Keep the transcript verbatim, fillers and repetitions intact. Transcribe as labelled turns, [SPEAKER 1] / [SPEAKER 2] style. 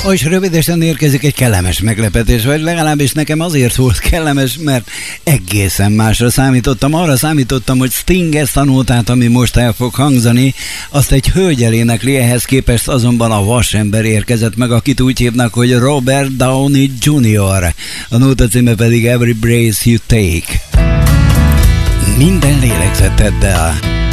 [SPEAKER 1] És rövidesen érkezik egy kellemes meglepetés, vagy legalábbis nekem azért volt kellemes, mert egészen másra számítottam. Arra számítottam, hogy Sting ezt a nótát, ami most el fog hangzani, azt egy hölgy elénekli, ehhez képest azonban a vasember érkezett meg, akit úgy hívnak, hogy Robert Downey junior A nóta címe pedig Every Breath You Take. Minden lélegzeteddel.